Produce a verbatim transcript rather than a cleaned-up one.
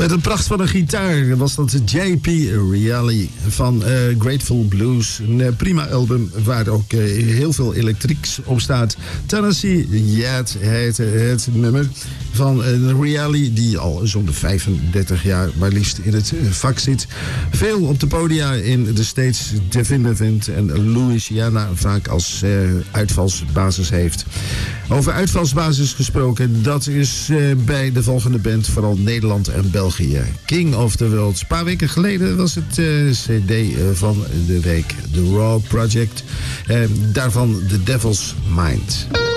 Met een pracht van een gitaar was dat J P Reali van uh, Grateful Blues. Een uh, prima album waar ook uh, heel veel elektrieks op staat. Tennessee Yet heet het nummer van uh, Reali, die al zo'n vijfendertig jaar maar liefst in het uh, vak zit. Veel op de podia in de States te vinden vindt en Louisiana vaak als uh, uitvalsbasis heeft. Over uitvalsbasis gesproken, dat is uh, bij de volgende band vooral Nederland en België. King of the World. Een paar weken geleden was het uh, C D uh, van de week. The Raw Project. Uh, daarvan The Devil's Mind.